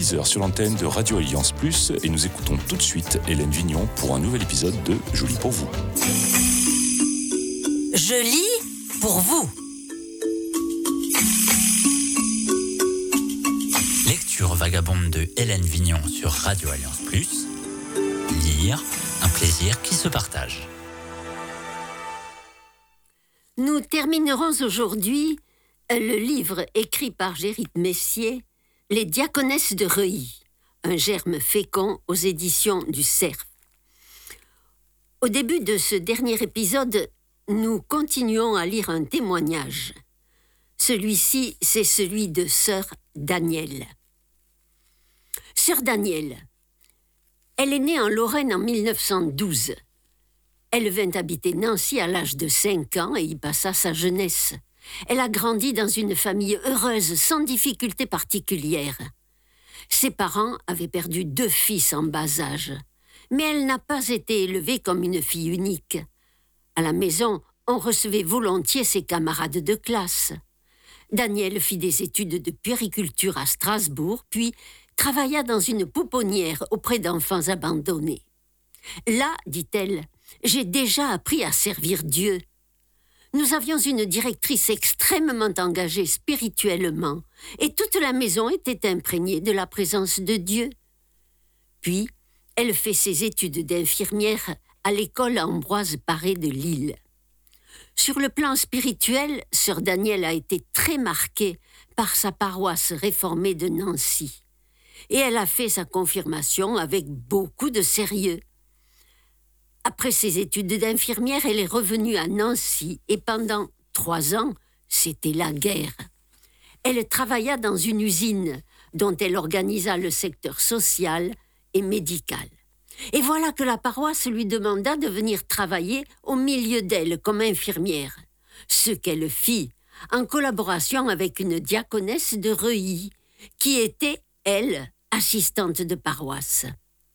10h sur l'antenne de Radio Alliance Plus et nous écoutons tout de suite Hélène Vignon pour un nouvel épisode de Je lis pour vous. Je lis pour vous. Lecture vagabonde de Hélène Vignon sur Radio Alliance Plus. Lire, un plaisir qui se partage. Nous terminerons aujourd'hui le livre écrit par Gérit Messier, Les Diaconesses de Reuilly, un germe fécond aux éditions du Cerf. Au début de ce dernier épisode, nous continuons à lire un témoignage. Celui-ci, c'est celui de sœur Danielle. Sœur Danielle, elle est née en Lorraine en 1912. Elle vint habiter Nancy à l'âge de 5 ans et y passa sa jeunesse. Elle a grandi dans une famille heureuse, sans difficulté particulière. Ses parents avaient perdu 2 fils en bas âge, mais elle n'a pas été élevée comme une fille unique. À la maison, on recevait volontiers ses camarades de classe. Danielle fit des études de puériculture à Strasbourg, puis travailla dans une pouponnière auprès d'enfants abandonnés. Là, dit-elle, j'ai déjà appris à servir Dieu. Nous avions une directrice extrêmement engagée spirituellement, et toute la maison était imprégnée de la présence de Dieu. Puis, elle fait ses études d'infirmière à l'école Ambroise Paré de Lille. Sur le plan spirituel, sœur Danielle a été très marquée par sa paroisse réformée de Nancy. Et elle a fait sa confirmation avec beaucoup de sérieux. Après ses études d'infirmière, elle est revenue à Nancy et pendant 3 ans, c'était la guerre. Elle travailla dans une usine dont elle organisa le secteur social et médical. Et voilà que la paroisse lui demanda de venir travailler au milieu d'elle comme infirmière, ce qu'elle fit en collaboration avec une diaconesse de Reuilly, qui était, elle, assistante de paroisse.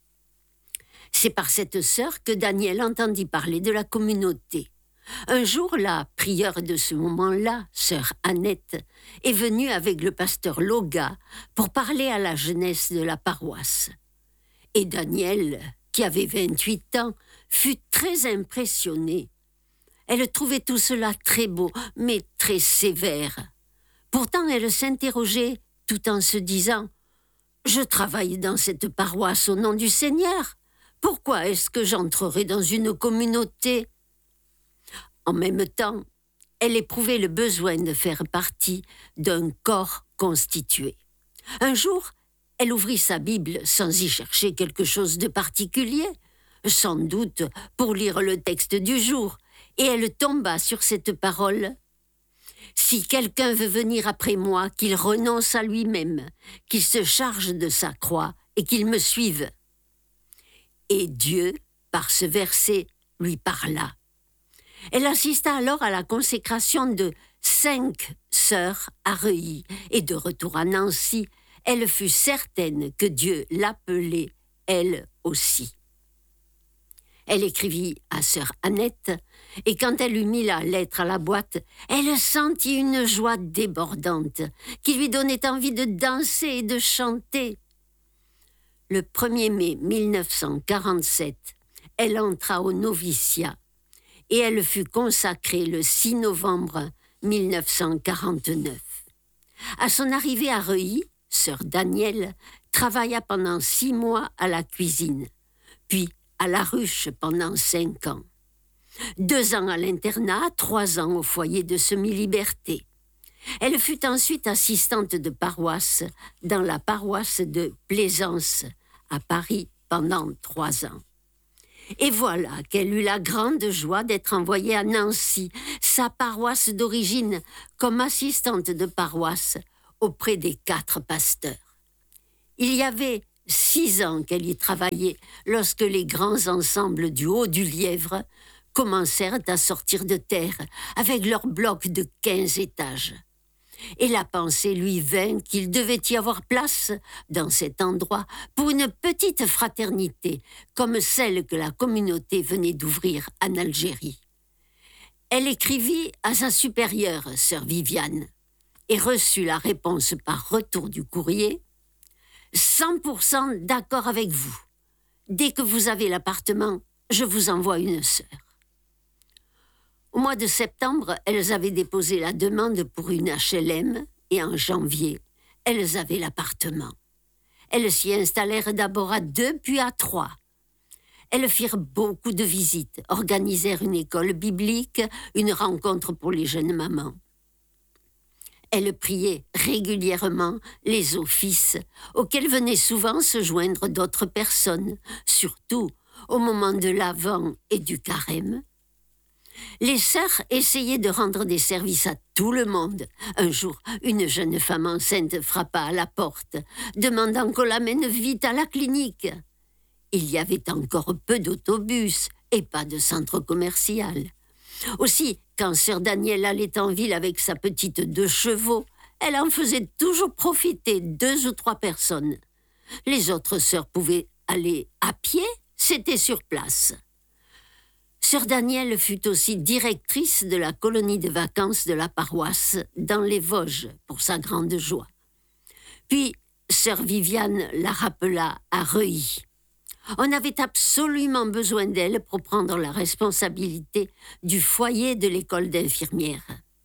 C'est par cette sœur que Danielle entendit parler de la communauté. Un jour, la prieure de ce moment-là, sœur Annette, est venue avec le pasteur Loga pour parler à la jeunesse de la paroisse. Et Danielle, qui avait 28 ans, fut très impressionnée. Elle trouvait tout cela très beau, mais très sévère. Pourtant, elle s'interrogeait tout en se disant « Je travaille dans cette paroisse au nom du Seigneur. Pourquoi est-ce que j'entrerai dans une communauté ?» En même temps, elle éprouvait le besoin de faire partie d'un corps constitué. Un jour, elle ouvrit sa Bible sans y chercher quelque chose de particulier, sans doute pour lire le texte du jour, et elle tomba sur cette parole. « Si quelqu'un veut venir après moi, qu'il renonce à lui-même, qu'il se charge de sa croix et qu'il me suive. » Et Dieu, par ce verset, lui parla. Elle assista alors à la consécration de 5 sœurs à Reuilly, et de retour à Nancy, elle fut certaine que Dieu l'appelait, elle aussi. Elle écrivit à sœur Annette, et quand elle eut mis la lettre à la boîte, elle sentit une joie débordante qui lui donnait envie de danser et de chanter. Le 1er mai 1947, elle entra au noviciat et elle fut consacrée le 6 novembre 1949. À son arrivée à Reuilly, sœur Danielle travailla pendant 6 mois à la cuisine, puis à la ruche pendant 5 ans. 2 ans à l'internat, 3 ans au foyer de semi-liberté. Elle fut ensuite assistante de paroisse dans la paroisse de Plaisance à Paris pendant 3 ans. Et voilà qu'elle eut la grande joie d'être envoyée à Nancy, sa paroisse d'origine, comme assistante de paroisse auprès des 4 pasteurs. Il y avait 6 ans qu'elle y travaillait lorsque les grands ensembles du Haut du Lièvre commencèrent à sortir de terre avec leurs blocs de 15 étages. Et la pensée lui vint qu'il devait y avoir place, dans cet endroit, pour une petite fraternité, comme celle que la communauté venait d'ouvrir en Algérie. Elle écrivit à sa supérieure, sœur Viviane, et reçut la réponse par retour du courrier. 100% d'accord avec vous. Dès que vous avez l'appartement, je vous envoie une sœur. » Au mois de septembre, elles avaient déposé la demande pour une HLM et en janvier, elles avaient l'appartement. Elles s'y installèrent d'abord à 2 puis à 3. Elles firent beaucoup de visites, organisèrent une école biblique, une rencontre pour les jeunes mamans. Elles priaient régulièrement les offices, auxquels venaient souvent se joindre d'autres personnes, surtout au moment de l'Avent et du Carême. Les sœurs essayaient de rendre des services à tout le monde. Un jour, une jeune femme enceinte frappa à la porte, demandant qu'on l'amène vite à la clinique. Il y avait encore peu d'autobus et pas de centre commercial. Aussi, quand sœur Danielle allait en ville avec sa petite 2 chevaux, elle en faisait toujours profiter 2 ou 3 personnes. Les autres sœurs pouvaient aller à pied, c'était sur place. Sœur Danielle fut aussi directrice de la colonie de vacances de la paroisse dans les Vosges, pour sa grande joie. Puis, sœur Viviane la rappela à Reuilly. On avait absolument besoin d'elle pour prendre la responsabilité du foyer de l'école d'infirmières.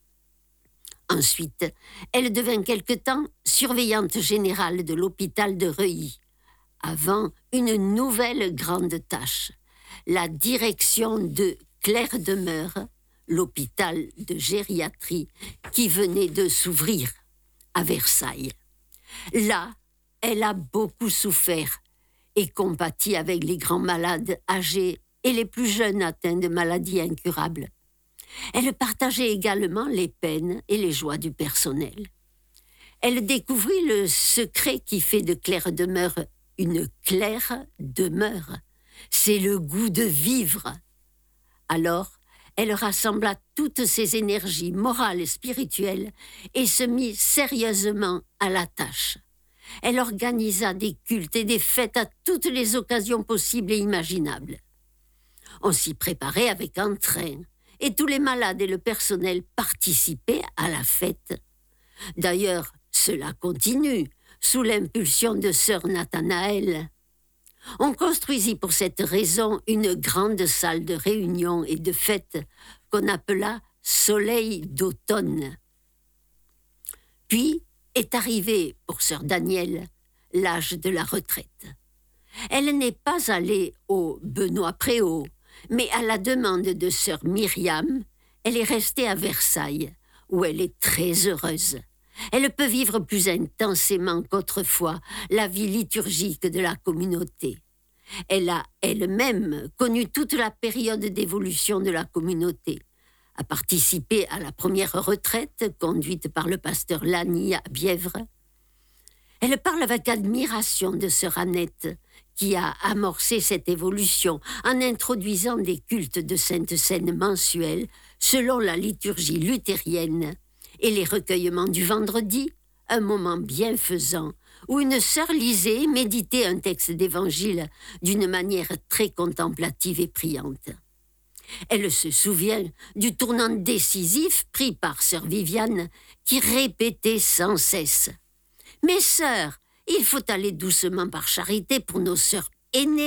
Ensuite, elle devint quelque temps surveillante générale de l'hôpital de Reuilly, avant une nouvelle grande tâche, la direction de Claire Demeure, l'hôpital de gériatrie qui venait de s'ouvrir à Versailles. Là, elle a beaucoup souffert et compatit avec les grands malades âgés et les plus jeunes atteints de maladies incurables. Elle partageait également les peines et les joies du personnel. Elle découvrit le secret qui fait de Claire Demeure une Claire Demeure. C'est le goût de vivre. Alors, elle rassembla toutes ses énergies morales et spirituelles et se mit sérieusement à la tâche. Elle organisa des cultes et des fêtes à toutes les occasions possibles et imaginables. On s'y préparait avec entrain, et tous les malades et le personnel participaient à la fête. D'ailleurs, cela continue, sous l'impulsion de sœur Nathanaël. On construisit pour cette raison une grande salle de réunion et de fête qu'on appela « Soleil d'automne ». Puis est arrivé, pour sœur Danielle, l'âge de la retraite. Elle n'est pas allée au Benoît-Préau, mais à la demande de sœur Myriam, elle est restée à Versailles, où elle est très heureuse. Elle peut vivre plus intensément qu'autrefois la vie liturgique de la communauté. Elle a elle-même connu toute la période d'évolution de la communauté, a participé à la première retraite conduite par le pasteur Lany à Bièvre. Elle parle avec admiration de sœur Annette, qui a amorcé cette évolution en introduisant des cultes de Sainte Seine mensuels selon la liturgie luthérienne et les recueillements du vendredi, un moment bienfaisant où une sœur lisait et méditait un texte d'évangile d'une manière très contemplative et priante. Elle se souvient du tournant décisif pris par sœur Viviane qui répétait sans cesse « Mes sœurs, il faut aller doucement par charité pour nos sœurs aînées. »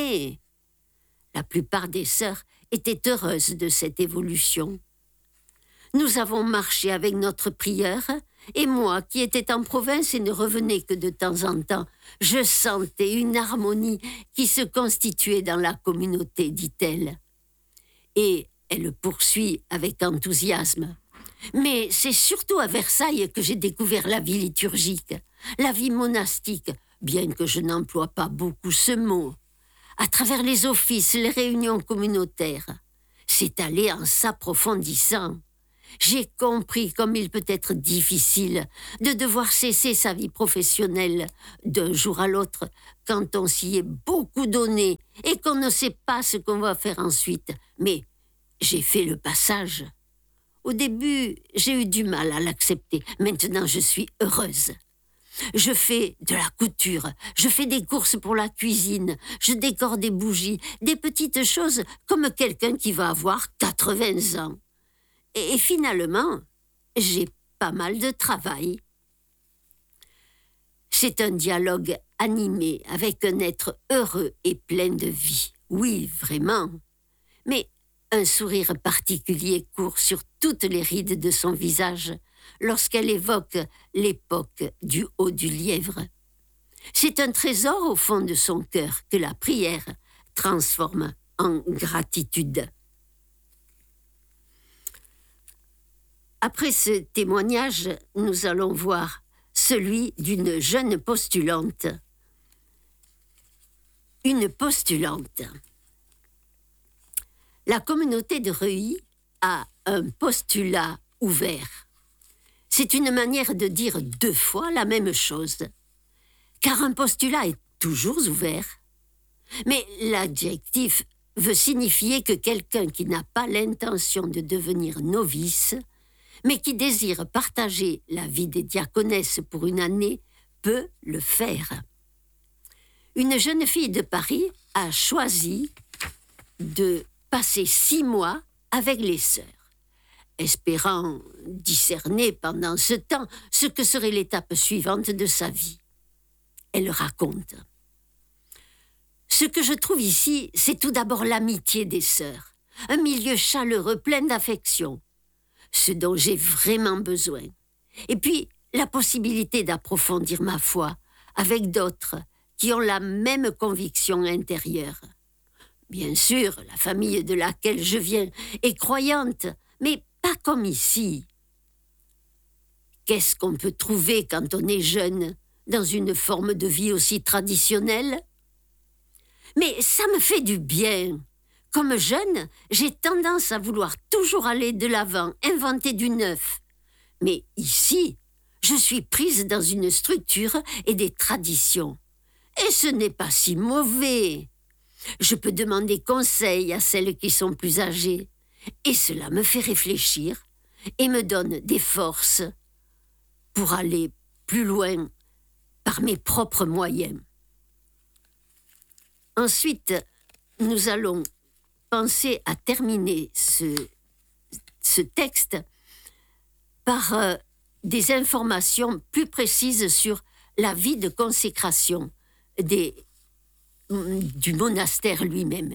La plupart des sœurs étaient heureuses de cette évolution. Nous avons marché avec notre prieur, et moi, qui étais en province et ne revenais que de temps en temps, je sentais une harmonie qui se constituait dans la communauté, dit-elle. Et elle poursuit avec enthousiasme. Mais c'est surtout à Versailles que j'ai découvert la vie liturgique, la vie monastique, bien que je n'emploie pas beaucoup ce mot. À travers les offices, les réunions communautaires, c'est allé en s'approfondissant. J'ai compris comme il peut être difficile de devoir cesser sa vie professionnelle d'un jour à l'autre quand on s'y est beaucoup donné et qu'on ne sait pas ce qu'on va faire ensuite. Mais j'ai fait le passage. Au début, j'ai eu du mal à l'accepter. Maintenant, je suis heureuse. Je fais de la couture, je fais des courses pour la cuisine, je décore des bougies, des petites choses comme quelqu'un qui va avoir 80 ans. Et finalement, j'ai pas mal de travail. C'est un dialogue animée, avec un être heureux et plein de vie. Oui, vraiment. Mais un sourire particulier court sur toutes les rides de son visage lorsqu'elle évoque l'époque du haut du lièvre. C'est un trésor au fond de son cœur que la prière transforme en gratitude. Après ce témoignage, nous allons voir celui d'une jeune postulante. Une postulante. La communauté de Reuilly a un postulat ouvert. C'est une manière de dire 2 fois la même chose, car un postulat est toujours ouvert. Mais l'adjectif veut signifier que quelqu'un qui n'a pas l'intention de devenir novice, mais qui désire partager la vie des diaconesses pour une année, peut le faire. Une jeune fille de Paris a choisi de passer 6 mois avec les sœurs, espérant discerner pendant ce temps ce que serait l'étape suivante de sa vie. Elle raconte. Ce que je trouve ici, c'est tout d'abord l'amitié des sœurs, un milieu chaleureux plein d'affection, ce dont j'ai vraiment besoin. Et puis, la possibilité d'approfondir ma foi avec d'autres qui ont la même conviction intérieure. Bien sûr, la famille de laquelle je viens est croyante, mais pas comme ici. Qu'est-ce qu'on peut trouver quand on est jeune dans une forme de vie aussi traditionnelle? Mais ça me fait du bien. Comme jeune, j'ai tendance à vouloir toujours aller de l'avant, inventer du neuf. Mais ici, je suis prise dans une structure et des traditions. Et ce n'est pas si mauvais. Je peux demander conseil à celles qui sont plus âgées. Et cela me fait réfléchir et me donne des forces pour aller plus loin par mes propres moyens. Ensuite, nous allons penser à terminer ce texte par des informations plus précises sur la vie de consécration du monastère lui-même.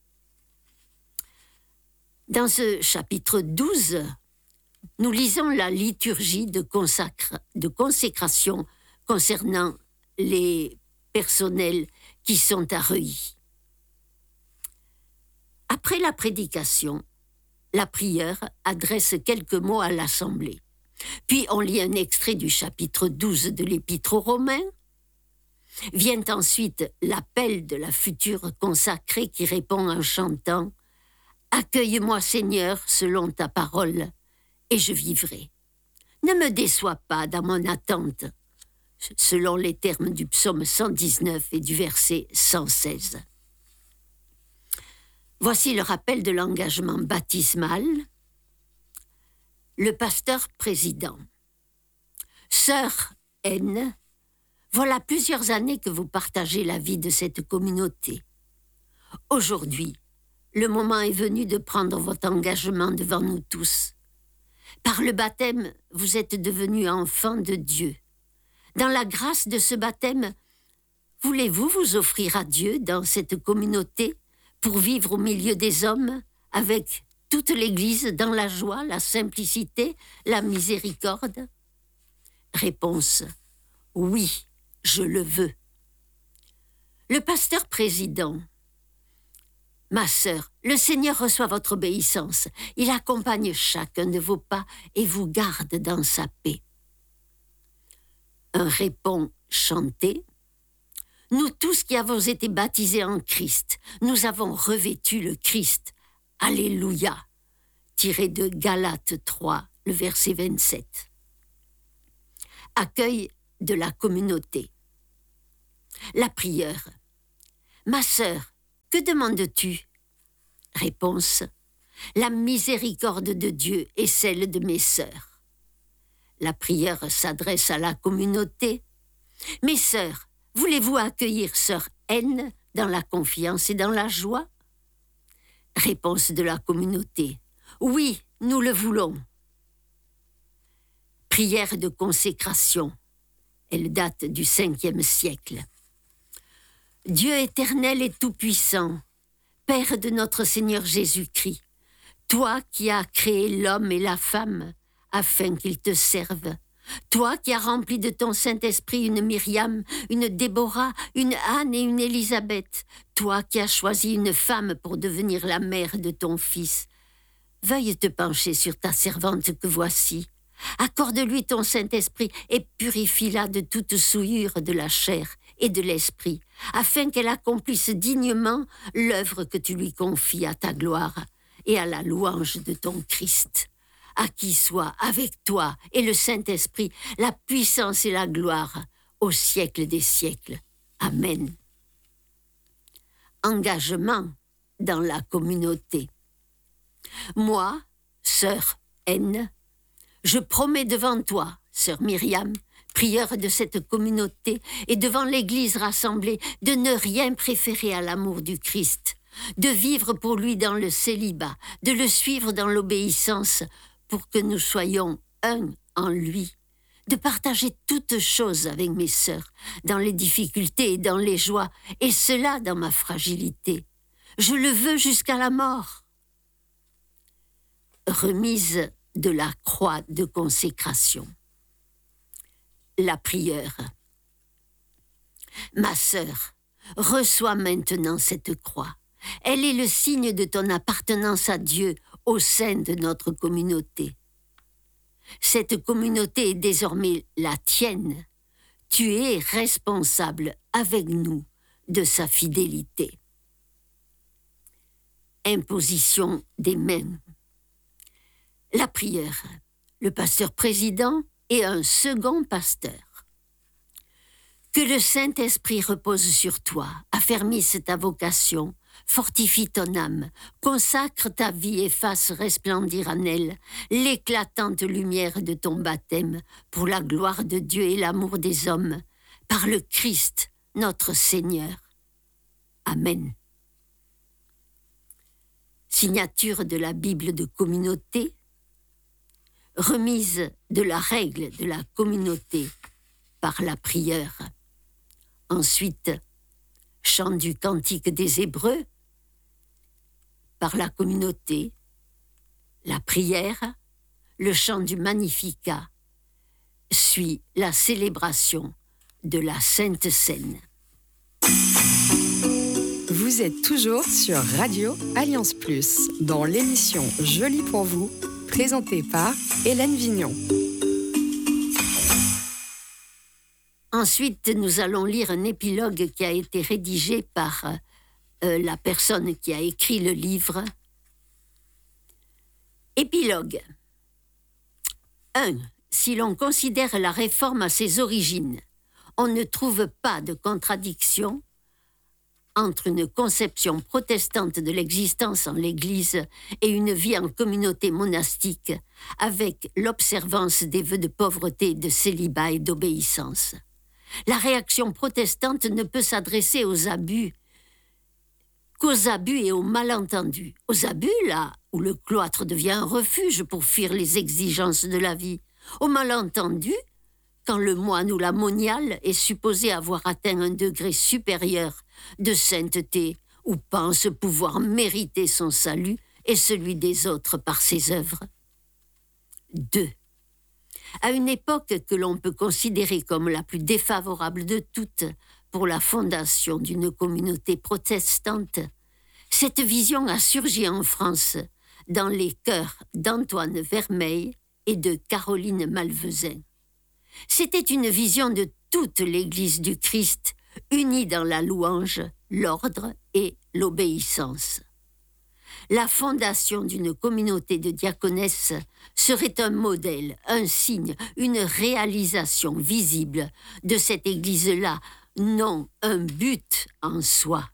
Dans ce chapitre 12, nous lisons la liturgie de consécration concernant les personnels qui sont à Reuilly. Après la prédication, la prieure adresse quelques mots à l'Assemblée. Puis on lit un extrait du chapitre 12 de l'Épître aux Romains. Vient ensuite l'appel de la future consacrée qui répond en chantant « Accueille-moi Seigneur selon ta parole, et je vivrai. Ne me déçois pas dans mon attente », selon les termes du psaume 119 et du verset 116. Voici le rappel de l'engagement baptismal. Le pasteur président. Sœur N, voilà plusieurs années que vous partagez la vie de cette communauté. Aujourd'hui, le moment est venu de prendre votre engagement devant nous tous. Par le baptême, vous êtes devenus enfants de Dieu. Dans la grâce de ce baptême, voulez-vous vous offrir à Dieu dans cette communauté pour vivre au milieu des hommes avec toute l'Église dans la joie, la simplicité, la miséricorde? Réponse: oui, je le veux. Le pasteur président. Ma sœur, le Seigneur reçoit votre obéissance. Il accompagne chacun de vos pas et vous garde dans sa paix. Un répond chanté. Nous tous qui avons été baptisés en Christ, nous avons revêtu le Christ. Alléluia. Tiré de Galates 3, le verset 27. Accueil de la communauté. La prieure. Ma sœur, que demandes-tu? Réponse: la miséricorde de Dieu et celle de mes sœurs. La prière s'adresse à la communauté. Mes sœurs, voulez-vous accueillir sœur N dans la confiance et dans la joie? Réponse de la communauté: oui, nous le voulons. Prière de consécration. Elle date du 5e siècle. Dieu éternel et tout-puissant, Père de notre Seigneur Jésus-Christ, toi qui as créé l'homme et la femme afin qu'ils te servent, toi qui as rempli de ton Saint-Esprit une Myriam, une Déborah, une Anne et une Élisabeth, toi qui as choisi une femme pour devenir la mère de ton Fils, veuille te pencher sur ta servante que voici. Accorde-lui ton Saint-Esprit et purifie-la de toute souillure de la chair et de l'esprit, afin qu'elle accomplisse dignement l'œuvre que tu lui confies à ta gloire et à la louange de ton Christ. À qui soit avec toi et le Saint-Esprit la puissance et la gloire au siècle des siècles. Amen. Engagement dans la communauté. Moi, sœur N, je promets devant toi, sœur Myriam, prieure de cette communauté, et devant l'Église rassemblée, de ne rien préférer à l'amour du Christ, de vivre pour lui dans le célibat, de le suivre dans l'obéissance, pour que nous soyons un en lui, de partager toutes choses avec mes sœurs, dans les difficultés et dans les joies, et cela dans ma fragilité. Je le veux jusqu'à la mort. Remise de la croix de consécration. La prière. Ma sœur, reçois maintenant cette croix. Elle est le signe de ton appartenance à Dieu au sein de notre communauté. Cette communauté est désormais la tienne. Tu es responsable avec nous de sa fidélité. Imposition des mains. La prière. Le pasteur président et un second pasteur. Que le Saint-Esprit repose sur toi, affermisse ta vocation, fortifie ton âme, consacre ta vie et fasse resplendir en elle l'éclatante lumière de ton baptême pour la gloire de Dieu et l'amour des hommes, par le Christ, notre Seigneur. Amen. Signature de la Bible de communauté. Remise de la règle de la communauté par la prière. Ensuite, chant du cantique des Hébreux par la communauté, la prière, le chant du Magnificat, suit la célébration de la Sainte Seine. Vous êtes toujours sur Radio Alliance Plus, dans l'émission Jolie pour vous, présentée par Hélène Vignon. Ensuite, nous allons lire un épilogue qui a été rédigé par la personne qui a écrit le livre. Épilogue. 1. Si l'on considère la réforme à ses origines, on ne trouve pas de contradiction entre une conception protestante de l'existence en l'Église et une vie en communauté monastique avec l'observance des vœux de pauvreté, de célibat et d'obéissance. La réaction protestante ne peut s'adresser aux abus qu'aux abus et aux malentendus. Aux abus, là où le cloître devient un refuge pour fuir les exigences de la vie. Aux malentendus, quand le moine ou la moniale est supposé avoir atteint un degré supérieur de sainteté ou pense pouvoir mériter son salut et celui des autres par ses œuvres. 2. À une époque que l'on peut considérer comme la plus défavorable de toutes pour la fondation d'une communauté protestante, cette vision a surgi en France dans les cœurs d'Antoine Vermeil et de Caroline Malvezin. C'était une vision de toute l'Église du Christ, unie dans la louange, l'ordre et l'obéissance. La fondation d'une communauté de diaconesses serait un modèle, un signe, une réalisation visible de cette Église-là, non un but en soi.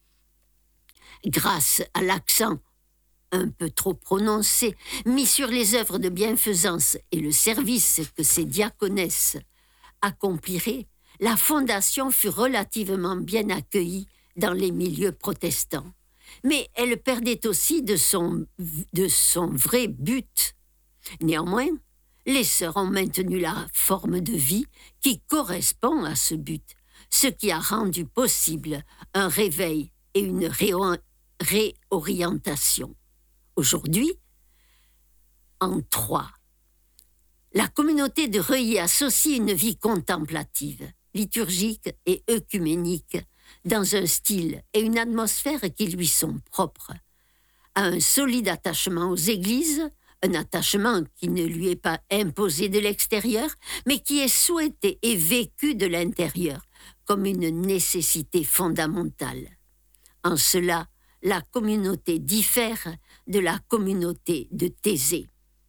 Grâce à l'accent un peu trop prononcé, mis sur les œuvres de bienfaisance et le service que ces diaconesses accompliraient, la fondation fut relativement bien accueillie dans les milieux protestants. Mais elle perdait aussi de son vrai but. Néanmoins, les sœurs ont maintenu la forme de vie qui correspond à ce but. ce qui a rendu possible un réveil et une réorientation. Aujourd'hui, en 3, la communauté de Reuilly associe une vie contemplative, liturgique et œcuménique dans un style et une atmosphère qui lui sont propres, à un solide attachement aux églises, un attachement qui ne lui est pas imposé de l'extérieur, mais qui est souhaité et vécu de l'intérieur comme une nécessité fondamentale. En cela, la communauté diffère de la communauté de Thésée.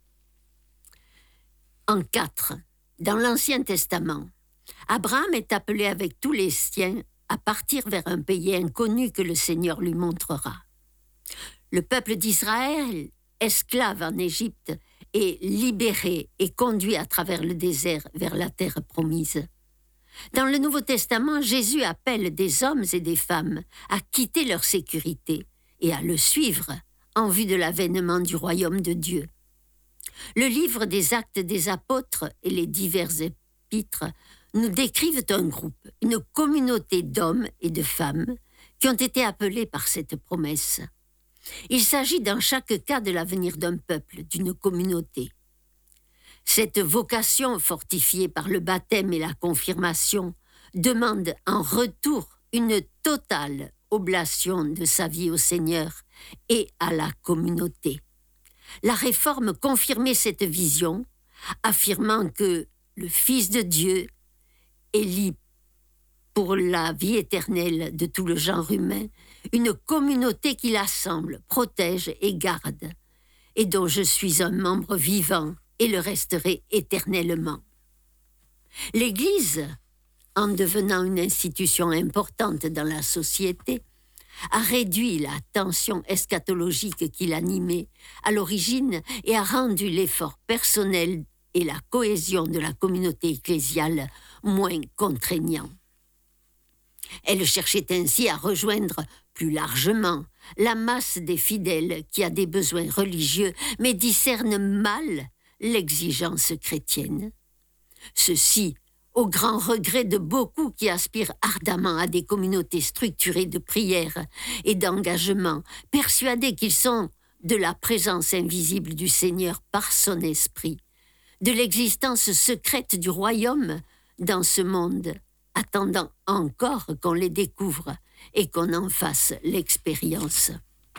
En 4, dans l'Ancien Testament, Abraham est appelé avec tous les siens à partir vers un pays inconnu que le Seigneur lui montrera. Le peuple d'Israël, esclave en Égypte, est libéré et conduit à travers le désert vers la terre promise. Dans le Nouveau Testament, Jésus appelle des hommes et des femmes à quitter leur sécurité et à le suivre en vue de l'avènement du royaume de Dieu. Le livre des Actes des Apôtres et les divers épîtres nous décrivent un groupe, une communauté d'hommes et de femmes qui ont été appelés par cette promesse. Il s'agit dans chaque cas de l'avenir d'un peuple, d'une communauté. Cette vocation, fortifiée par le baptême et la confirmation, demande en retour une totale oblation de sa vie au Seigneur et à la communauté. La Réforme confirmait cette vision, affirmant que le Fils de Dieu élit pour la vie éternelle de tout le genre humain une communauté qui l'assemble, protège et garde, et dont je suis un membre vivant et le resterai éternellement. L'Église, en devenant une institution importante dans la société, a réduit la tension eschatologique qui l'animait à l'origine et a rendu l'effort personnel et la cohésion de la communauté ecclésiale moins contraignants. Elle cherchait ainsi à rejoindre plus largement la masse des fidèles qui a des besoins religieux mais discerne mal l'exigence chrétienne. Ceci au grand regret de beaucoup qui aspirent ardemment à des communautés structurées de prière et d'engagement, persuadés qu'ils sont de la présence invisible du Seigneur par son esprit, de l'existence secrète du royaume dans ce monde, attendant encore qu'on les découvre et qu'on en fasse l'expérience.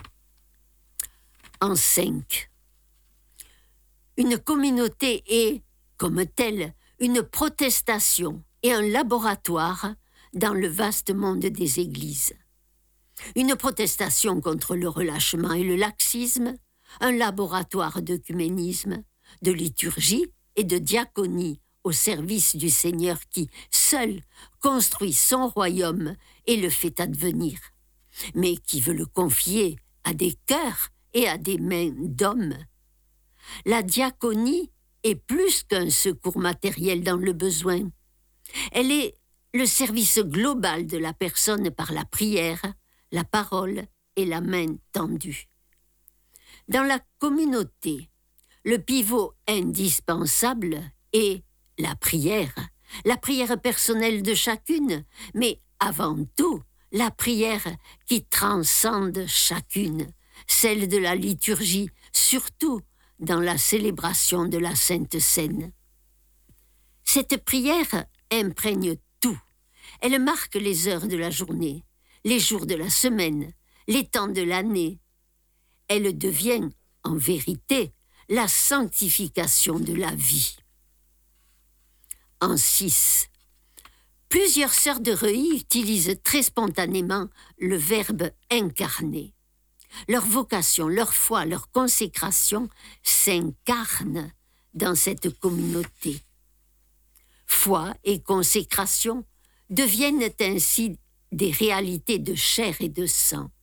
En 5, une communauté est, comme telle, une protestation et un laboratoire dans le vaste monde des églises. Une protestation contre le relâchement et le laxisme, un laboratoire d'œcuménisme, de liturgie et de diaconie au service du Seigneur qui, seul, construit son royaume et le fait advenir, mais qui veut le confier à des cœurs et à des mains d'hommes. La diaconie est plus qu'un secours matériel dans le besoin. Elle est le service global de la personne par la prière, la parole et la main tendue. Dans la communauté, le pivot indispensable est la prière personnelle de chacune, mais avant tout, la prière qui transcende chacune, celle de la liturgie, surtout dans la célébration de la Sainte Seine. Cette prière imprègne tout. Elle marque les heures de la journée, les jours de la semaine, les temps de l'année. Elle devient, en vérité, la sanctification de la vie. En 6, plusieurs sœurs de Reuilly utilisent très spontanément le verbe « incarner ». Leur vocation, leur foi, leur consécration s'incarnent dans cette communauté. Foi et consécration deviennent ainsi des réalités de chair et de sang.